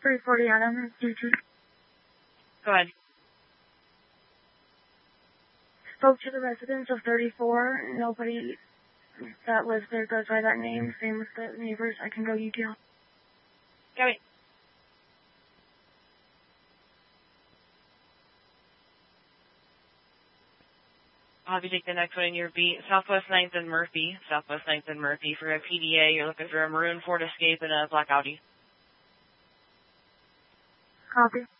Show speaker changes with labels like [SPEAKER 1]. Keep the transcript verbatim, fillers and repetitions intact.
[SPEAKER 1] three forty Adam, D T.
[SPEAKER 2] Go ahead.
[SPEAKER 1] Spoke to the residents of thirty-four. Nobody that lives there goes by that name. Same with the neighbors. I can go U T L.
[SPEAKER 2] Go ahead. I'll have you take the next one in your beat. Southwest ninth and Murphy. Southwest ninth and Murphy for a P D A. You're looking for a maroon Ford Escape and a black Audi.
[SPEAKER 1] Copy.